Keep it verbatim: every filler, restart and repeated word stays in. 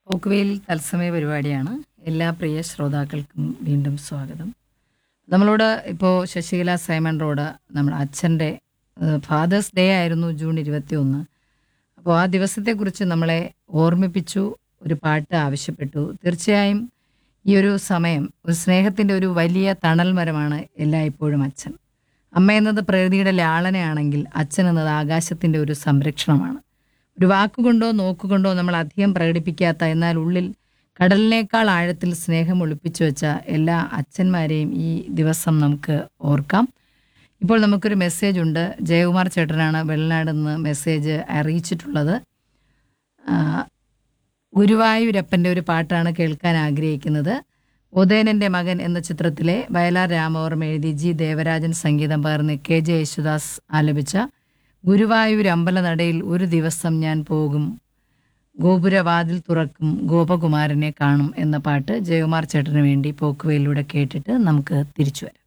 പോക്കുവെയിൽ തത്സമയ പരിപാടിയാണ്. എല്ലാ പ്രിയ ശ്രോതാക്കൾക്കും വീണ്ടും സ്വാഗതം. നമ്മളോട് ഇപ്പോൾ ശശികല സൈമൺ റോഡ് നമ്മുടെ അച്ഛൻ്റെ ഫാദേഴ്സ് ഡേ ആയിരുന്നു ജൂൺ ഇരുപത്തി ഒന്ന്. അപ്പോൾ ആ ദിവസത്തെക്കുറിച്ച് നമ്മളെ ഓർമ്മിപ്പിച്ചു, ഒരു പാട്ട് ആവശ്യപ്പെട്ടു. തീർച്ചയായും ഈ ഒരു സമയം ഒരു സ്നേഹത്തിൻ്റെ ഒരു വലിയ തണൽ മരമാണ് എല്ലായ്പ്പോഴും അച്ഛൻ. അമ്മ എന്നത് പ്രകൃതിയുടെ ലാളനയാണെങ്കിൽ അച്ഛൻ എന്നത് ആകാശത്തിൻ്റെ ഒരു സംരക്ഷണമാണ്. ഒരു വാക്കുകൊണ്ടോ നോക്കുകൊണ്ടോ നമ്മൾ അധികം പ്രകടിപ്പിക്കാത്ത, എന്നാൽ ഉള്ളിൽ കടലിനേക്കാൾ ആഴത്തിൽ സ്നേഹം ഒളിപ്പിച്ചു വെച്ച എല്ലാ അച്ഛന്മാരെയും ഈ ദിവസം നമുക്ക് ഓർക്കാം. ഇപ്പോൾ നമുക്കൊരു മെസ്സേജ് ഉണ്ട്. ജയകുമാർ ചേട്ടനാണ് വെള്ളനാട് നിന്ന് മെസ്സേജ് അറിയിച്ചിട്ടുള്ളത്. ഗുരുവായൂരപ്പൻ്റെ ഒരു പാട്ടാണ് കേൾക്കാൻ ആഗ്രഹിക്കുന്നത്. ഉദയനൻ്റെ മകൻ എന്ന ചിത്രത്തിലെ വയലാർ രാമവർമ്മ എഴുതി ജി ദേവരാജൻ സംഗീതം പകർന്ന് കെ ജെ യേശുദാസ് ആലപിച്ച ഗുരുവായൂർ അമ്പലനടയിൽ ഒരു ദിവസം ഞാൻ പോകും, ഗോപുരവാതിൽ തുറക്കും, ഗോപകുമാരനെ കാണും എന്ന പാട്ട് ജയകുമാർ ചേട്ടന് വേണ്ടി പോക്കുവയിലൂടെ കേട്ടിട്ട് നമുക്ക് തിരിച്ചു വരാം.